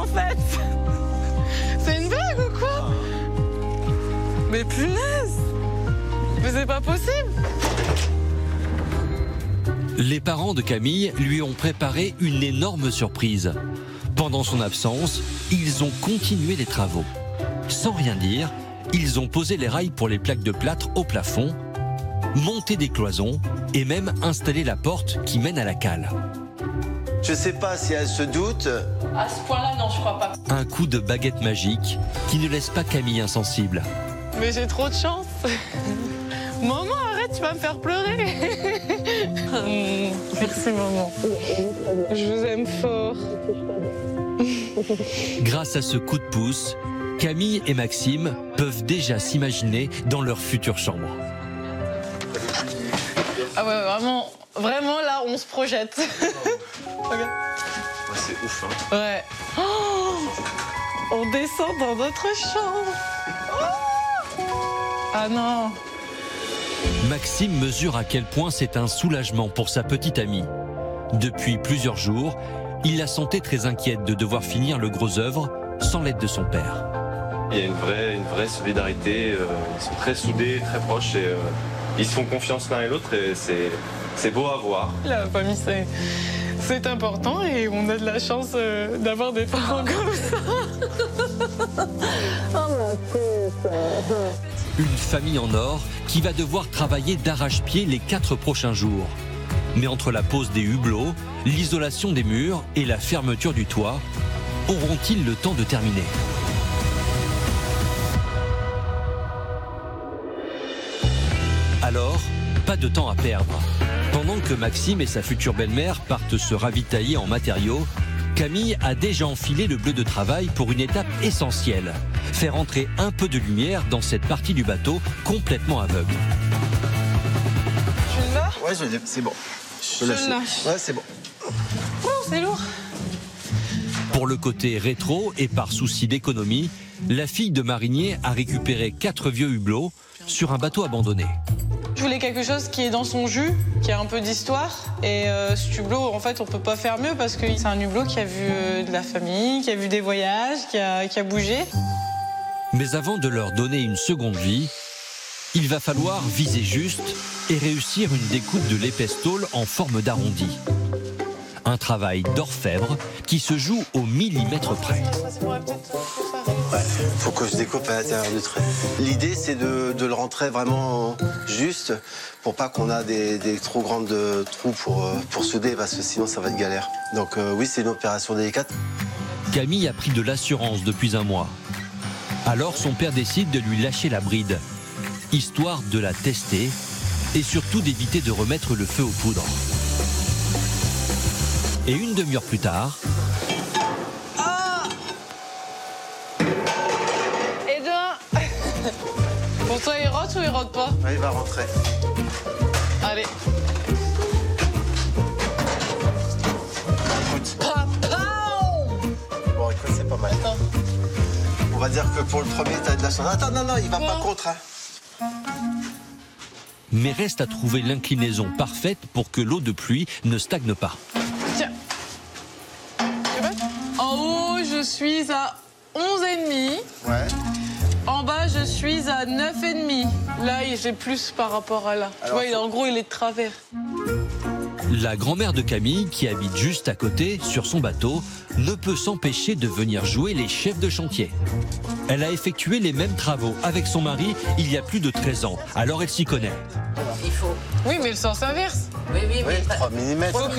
en fait. C'est une blague ou quoi? Mais punaise! Mais c'est pas possible! Les parents de Camille lui ont préparé une énorme surprise. Pendant son absence, ils ont continué les travaux. Sans rien dire, ils ont posé les rails pour les plaques de plâtre au plafond, monté des cloisons et même installé la porte qui mène à la cale. Je sais pas si elle se doute. À ce point-là, non, je crois pas. Un coup de baguette magique qui ne laisse pas Camille insensible. Mais j'ai trop de chance. Maman, arrête, tu vas me faire pleurer. Merci, maman. Je vous aime fort. Grâce à ce coup de pouce, Camille et Maxime peuvent déjà s'imaginer dans leur future chambre. Ah ouais, vraiment là, on se projette. Regarde. Ouais, c'est ouf, hein. Ouais. Oh, on descend dans notre chambre. Oh, ah non. Maxime mesure à quel point c'est un soulagement pour sa petite amie. Depuis plusieurs jours, il la sentait très inquiète de devoir finir le gros œuvre sans l'aide de son père. Il y a une vraie solidarité, ils sont très soudés, très proches et ils se font confiance l'un et l'autre et c'est beau à voir. La famille, c'est important et on a de la chance d'avoir des parents comme ça. Une famille en or qui va devoir travailler d'arrache-pied les 4 prochains jours. Mais entre la pose des hublots, l'isolation des murs et la fermeture du toit, auront-ils le temps de terminer ? Alors, pas de temps à perdre. Pendant que Maxime et sa future belle-mère partent se ravitailler en matériaux, Camille a déjà enfilé le bleu de travail pour une étape essentielle, faire entrer un peu de lumière dans cette partie du bateau complètement aveugle. Tu l'as ? Ouais, je l'ai, c'est bon. Je lâche. Ouais, c'est bon. Oh, c'est lourd. Pour le côté rétro et par souci d'économie, la fille de marinier a récupéré 4 vieux hublots sur un bateau abandonné. Je voulais quelque chose qui est dans son jus, qui a un peu d'histoire. Et ce hublot, en fait, on peut pas faire mieux parce que c'est un hublot qui a vu de la famille, qui a vu des voyages, qui a bougé. Mais avant de leur donner une seconde vie, il va falloir viser juste et réussir une découpe de l'épaisse tôle en forme d'arrondi. Un travail d'orfèvre qui se joue au millimètre près. Ouais, faut que je découpe à l'intérieur du trait. L'idée, c'est de le rentrer vraiment juste pour pas qu'on a des trop grandes trous pour souder parce que sinon ça va être galère. Donc oui, c'est une opération délicate. Camille a pris de l'assurance depuis un mois. Alors son père décide de lui lâcher la bride, histoire de la tester et surtout d'éviter de remettre le feu aux poudres. Et une demi-heure plus tard... Et deux. Pour toi, il rote ou il rote pas? Ouais, il va rentrer. Allez. Écoute. Bon, écoute, c'est pas mal. Attends. On va dire que pour le premier, t'as de la chance. Attends, non, il va pas contre, hein. Mais reste à trouver l'inclinaison parfaite pour que l'eau de pluie ne stagne pas. Tiens. En haut, je suis à 11,5. Ouais. En bas, je suis à 9,5. Là, j'ai plus par rapport à là. Alors, tu vois, en gros, il est de travers. La grand-mère de Camille, qui habite juste à côté, sur son bateau, ne peut s'empêcher de venir jouer les chefs de chantier. Elle a effectué les mêmes travaux avec son mari il y a plus de 13 ans, alors elle s'y connaît. Il faut. Oui, mais le sens inverse. Oui, Oui, 3 mm.